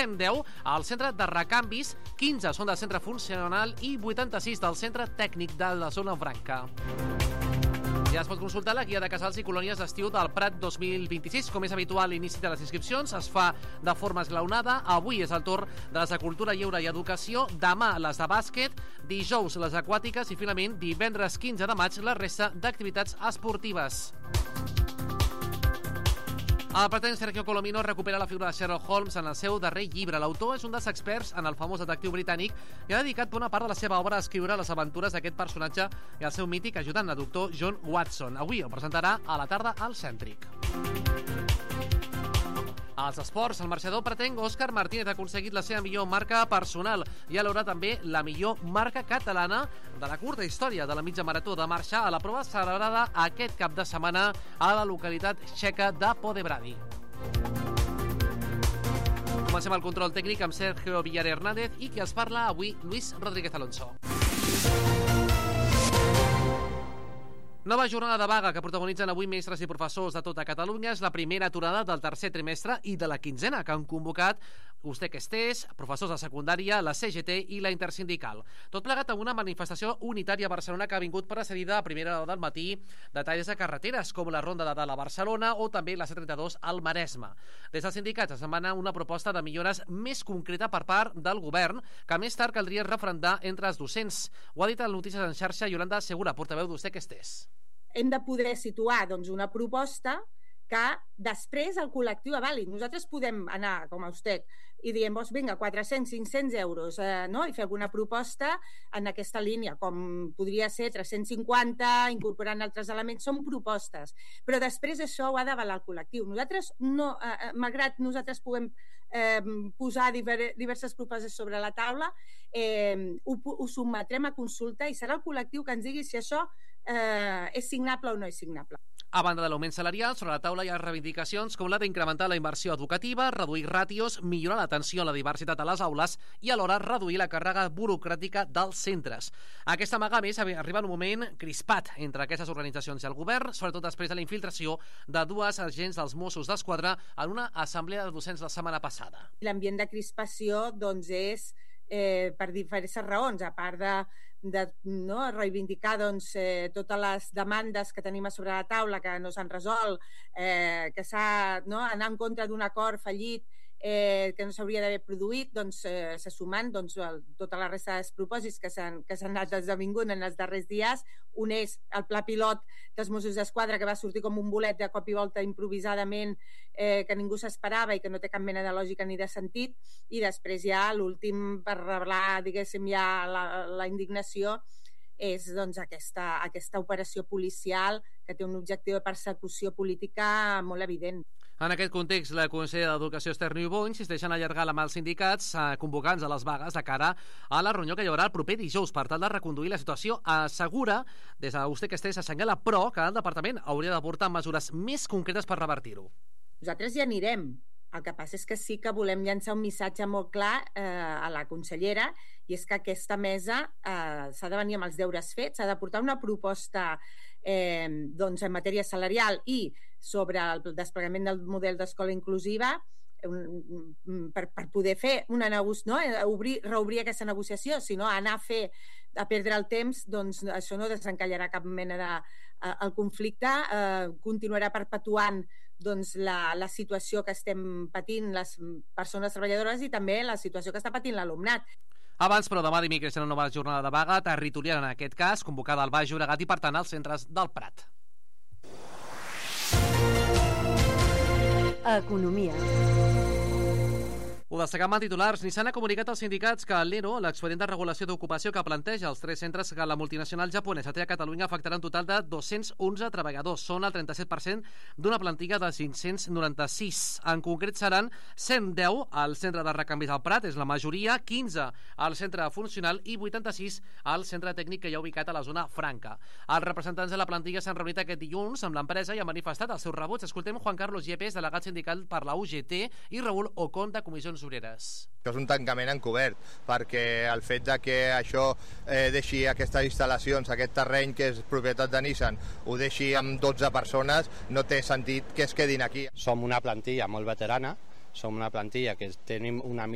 110 al centre de recanvis, 15 són del centre funcional i 86 del centre tècnic de la zona franca. Ja es pot consultar la guia de casals i colònies d'estiu del Prat 2026. Com és habitual, l'inici de les inscripcions es fa de forma esglaonada. Avui és el torn de les de cultura, lleure i educació, demà les de bàsquet, dijous les aquàtiques i finalment divendres 15 de maig la resta d'activitats esportives. El pretén Sergio Colomino recupera la figura de Sherlock Holmes en el seu darrer llibre. L'autor és un dels experts en el famós detectiu britànic i ha dedicat bona part de la seva obra a escriure les aventures d'aquest personatge i el seu mític ajudant, el doctor John Watson. Avui el presentarà a la tarda al Cèntric. Als esports, el marxador pretenc Òscar Martínez ha aconseguit la seva millor marca personal i alhora també la millor marca catalana de la curta història de la mitja marató de marxa a la prova celebrada aquest cap de setmana a la localitat txeca de Podebrady. Comencem el control tècnic amb Sergio Villar Hernández i qui els parla avui, Luis Rodríguez Alonso. Nova jornada de vaga que protagonitzen avui mestres i professors de tota Catalunya. És la primera aturada del tercer trimestre i de la quinzena que han convocat USTEC, professors de secundària, la CGT i la Intersindical. Tot plegat amb una manifestació unitària a Barcelona que ha vingut precedida a primera hora del matí de talls de carreteres com la Ronda de Dalt a Barcelona o també la C32 al Maresme. Des dels sindicats es demana una proposta de millores més concreta per part del govern que més tard caldria referendar entre els docents. Ho ha dit a Notícies en xarxa Yolanda Segura, portaveu d'USTEC. Hem de poder situar una proposta que després el col·lectiu avali. Nosaltres podem anar, com a USTEC, i diem, vinga, 400, 500 euros, no? I fer alguna proposta en aquesta línia, com podria ser 350, incorporant altres elements, són propostes. Però després això ho ha d'avalar el col·lectiu. Nosaltres, no, malgrat nosaltres puguem posar diverses propostes sobre la taula, ho sotmetrem a consulta i serà el col·lectiu que ens digui si això és signable o no és signable. A banda de l'augment salarial, sobre la taula hi ha reivindicacions com la d'incrementar la inversió educativa, reduir ràtios, millorar l'atenció a la diversitat a les aules i alhora reduir la càrrega burocràtica dels centres. Aquesta amaga, més, arriba en un moment crispat entre aquestes organitzacions i el govern, sobretot després de la infiltració de dues agents dels Mossos d'Esquadra en una assemblea de docents la setmana passada. L'ambient de crispació és per diferents raons, a part de reivindicar totes les demandes que tenim a sobre la taula que no s'han resolt, que s'ha d'anar en contra d'un acord fallit que no s'hauria d'haver produït, se sumen tota la resta de despropòsits que s'han anat esdevingut en els darrers dies. Un és el pla pilot dels Mossos d'Esquadra, que va sortir com un bolet de cop i volta improvisadament, que ningú s'esperava i que no té cap mena de lògica ni de sentit, i després ja l'últim, per revelar, diguéssim, ja la indignació, és aquesta operació policial que té un objectiu de persecució política molt evident. En aquest context, la consellera d'Educació Esther Niubó insisteix en allargar la mà als sindicats convocants a les vagues de cara a la reunió que hi haurà el proper dijous per tal de reconduir la situació. Assegura, des de USTEC assenyala, però que el departament hauria d'aportar mesures més concretes per revertir-ho. Nosaltres hi anirem. El que passa és que sí que volem llançar un missatge molt clar a la consellera, i és que aquesta mesa s'ha de venir amb els deures fets, s'ha de portar una proposta en matèria salarial i sobre el desplegament del model d'escola inclusiva per poder fer una negociació, reobrir aquesta negociació. Si no, anar a perdre el temps, això no desencallarà cap mena de conflicte, continuarà perpetuant la situació que estem patint les persones treballadores i també la situació que està patint l'alumnat. Abans, però, demà dimecres hi ha una nova jornada de vaga territorial, en aquest cas, convocada al Baix Llobregat i, per tant, als centres del Prat. Economia. Ho destacam en titulars. Nissan ha comunicat als sindicats que l'ERO, l'expedient de regulació d'ocupació que planteja els 3 centres que la multinacional japonesa té a Catalunya, afectarà un total de 211 treballadors. Són el 37% d'una plantilla de 596. En concret seran 110 al centre de recanvis al Prat, és la majoria, 15 al centre funcional i 86 al centre tècnic que hi ha ubicat a la zona franca. Els representants de la plantilla s'han reunit aquest dilluns amb l'empresa i han manifestat el seu rebuig. Escoltem Juan Carlos Yepes, delegat sindical per la UGT, i Raül Ocon, de Comissions Obreres. Això és un tancament encobert, perquè el fet de que això deixi aquestes instal·lacions, aquest terreny que és propietat de Nissan, ho deixi amb 12 persones, no té sentit que es quedin aquí. Som una plantilla molt veterana, som una plantilla que tenim una